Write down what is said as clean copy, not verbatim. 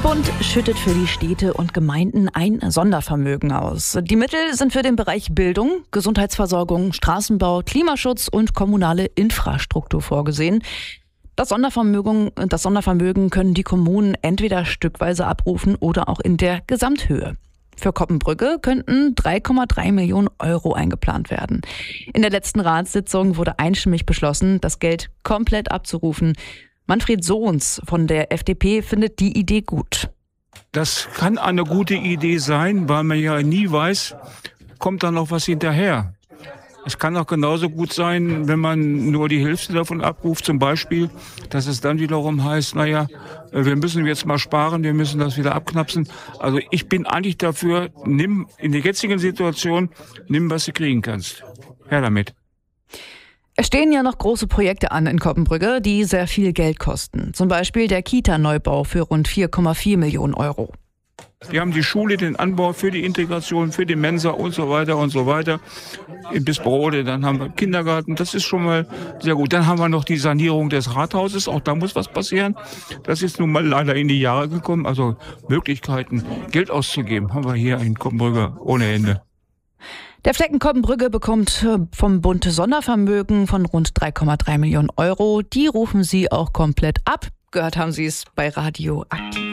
Bund schüttet für die Städte und Gemeinden ein Sondervermögen aus. Die Mittel sind für den Bereich Bildung, Gesundheitsversorgung, Straßenbau, Klimaschutz und kommunale Infrastruktur vorgesehen. Das Sondervermögen können die Kommunen entweder stückweise abrufen oder auch in der Gesamthöhe. Für Koppenbrügge könnten 3,3 Millionen Euro eingeplant werden. In der letzten Ratssitzung wurde einstimmig beschlossen, das Geld komplett abzurufen. Manfred Sohns von der FDP findet die Idee gut. Das kann eine gute Idee sein, weil man ja nie weiß, kommt da noch was hinterher. Es kann auch genauso gut sein, wenn man nur die Hälfte davon abruft, zum Beispiel, dass es dann wiederum heißt, wir müssen jetzt mal sparen, wir müssen das wieder abknapsen. Also ich bin eigentlich dafür, nimm in der jetzigen Situation, nimm, was du kriegen kannst. Her damit. Es stehen ja noch große Projekte an in Koppenbrügge, die sehr viel Geld kosten. Zum Beispiel der Kita-Neubau für rund 4,4 Millionen Euro. Wir haben die Schule, den Anbau für die Integration, für die Mensa und so weiter und so weiter. Bis Brode, dann haben wir Kindergarten, das ist schon mal sehr gut. Dann haben wir noch die Sanierung des Rathauses, auch da muss was passieren. Das ist nun mal leider in die Jahre gekommen. Also Möglichkeiten, Geld auszugeben, haben wir hier in Koppenbrügge ohne Ende. Der Flecken Koppenbrügge bekommt vom Bund Sondervermögen von rund 3,3 Millionen Euro. Die rufen Sie auch komplett ab. Gehört haben Sie es bei Radio Aktiv.